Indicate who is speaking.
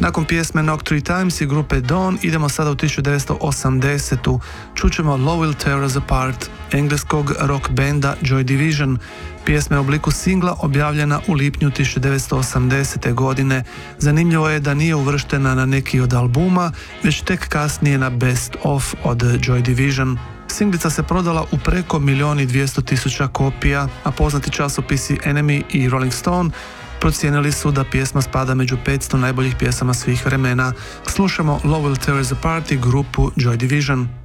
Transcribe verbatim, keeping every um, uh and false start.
Speaker 1: Nakon pjesme Knock Three Times i grupe Dawn idemo sada u tisuću devetsto osamdesetu. Čućemo Love Will Tear Us Apart engleskog rock benda Joy Division. Pjesma je u obliku singla objavljena u lipnju tisuću devetsto osamdesete. godine. Zanimljivo je da nije uvrštena na neki od albuma, već tek kasnije na Best Of od Joy Division. Singlica se prodala u preko milijun i dvjesto tisuća kopija, a poznati časopisi Enemy i Rolling Stone procijenili su da pjesma spada među petsto najboljih pjesama svih vremena. Slušamo Love Will Tear Us Apart i grupu Joy Division.